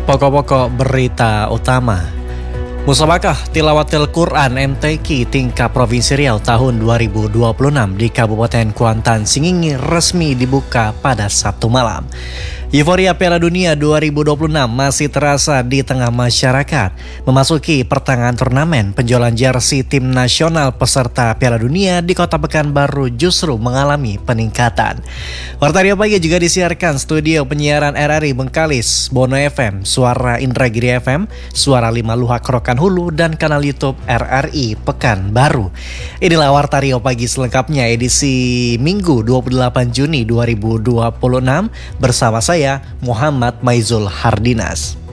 Pokok-pokok berita utama. Musabakah Tilawatil Quran MTQ tingkat Provinsi Riau tahun 2026 di Kabupaten Kuantan, Singingi resmi dibuka pada Sabtu malam. Euforia Piala Dunia 2026 masih terasa di tengah masyarakat. Memasuki pertengahan turnamen, penjualan jersey tim nasional peserta Piala Dunia di Kota Pekanbaru justru mengalami peningkatan. Warta Riau Pagi juga disiarkan studio penyiaran RRI Bengkalis, Bono FM, Suara Indragiri FM, Suara 5 Luhak Rokan Hulu, dan kanal YouTube RRI Pekanbaru. Inilah Warta Riau Pagi selengkapnya edisi Minggu 28 Juni 2026 bersama saya Muhammad Maizul Hardinas.